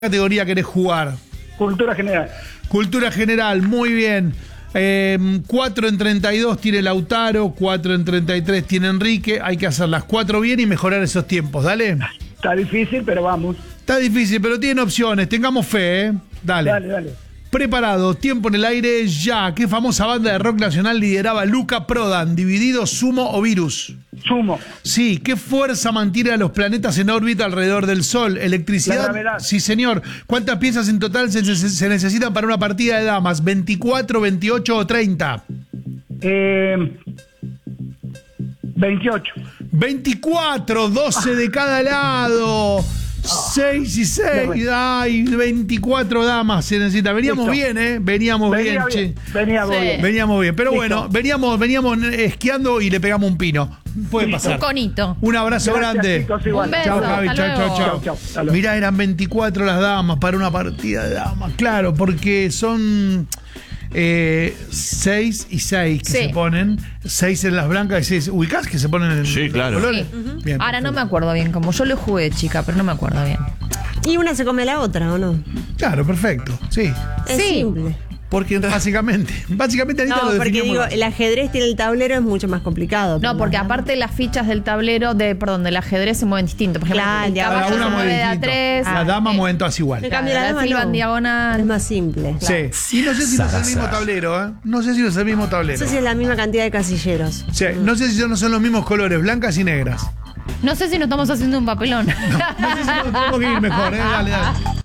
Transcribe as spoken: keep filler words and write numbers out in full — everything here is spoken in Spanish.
categoría querés jugar? Cultura general. Cultura general, muy bien. Eh, cuatro en treinta y dos tiene Lautaro, cuatro en treinta y tres tiene Enrique. Hay que hacer las cuatro bien y mejorar esos tiempos, dale. Está difícil, pero vamos. Está difícil, pero tiene opciones. Tengamos fe, ¿eh? Dale. Dale, dale. Preparado, tiempo en el aire, ya. ¿Qué famosa banda de rock nacional lideraba Luca Prodan? ¿Dividido, Sumo o Virus? Sumo. Sí. ¿Qué fuerza mantiene a los planetas en órbita alrededor del Sol? ¿Electricidad? La gravedad. Sí, señor. ¿Cuántas piezas en total se, se- se necesitan para una partida de damas? ¿veinticuatro, veintiocho o treinta? Eh, veintiocho. veinticuatro, doce de cada lado. seis y seis. Ay, veinticuatro damas se necesita. Veníamos Listo. bien, ¿eh? Veníamos Venía bien, bien. che. Venía Sí. bien. Veníamos bien. Pero Listo. bueno, veníamos, veníamos esquiando y le pegamos un pino. Puede Listo. pasar. Un conito. Un abrazo Gracias, grande. chicos, igual. Un beso. Chao, Javi. hasta Chao, chao, luego. chao. Chau, chau. Hasta luego. Mirá, eran veinticuatro las damas para una partida de damas. Claro, porque son eh, seis y seis que Sí. se ponen. Seis en las blancas y seis. ¿Ubicás que se ponen en Sí, los claro. colores? Sí. Ujú. Bien, Ahora no perfecto. me acuerdo bien, como yo lo jugué de chica, pero no me acuerdo bien. Y una se come la otra, ¿o no? Claro, perfecto. Sí. Es Sí. simple. Porque básicamente, básicamente Anita No, lo porque definió digo, muy- el ajedrez tiene el tablero, es mucho más complicado. No, porque aparte las fichas del tablero, de perdón, del ajedrez se mueven distinto. Por ejemplo, Claro, el ya, caballo cada una se mueve mueve de a distinto. tres. La dama Sí. mueven todas igual. En Claro, cambio, la la dama silba no. en diagonal. Es más simple. Sí. Y no sé si no es el mismo tablero, ¿eh? No sé si no es el mismo No tablero. sé si es la misma cantidad de casilleros. Sí, no sé si no son los mismos colores, blancas y negras. No sé si nos estamos haciendo un papelón. No sé si nos tenemos que ir mejor, ¿eh? Dale, dale.